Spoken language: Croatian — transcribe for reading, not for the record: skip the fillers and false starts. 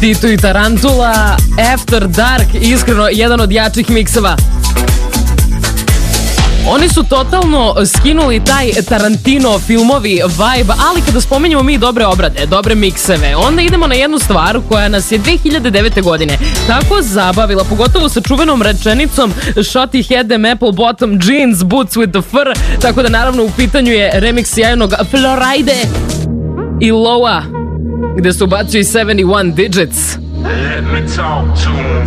Tito i Tarantula, After Dark, iskreno jedan od jačih mikseva. Oni su totalno skinuli taj Tarantino filmovi vibe, ali kada spomenjamo mi dobre obrade, dobre mikseve, onda idemo na jednu stvar koja nas je 2009. godine tako zabavila, pogotovo sa čuvenom rečenicom Shotty had them apple bottom jeans, boots with the fur, tako da naravno u pitanju je remix sjajnog Floride i Loa, gde se ubacuju 71 digits.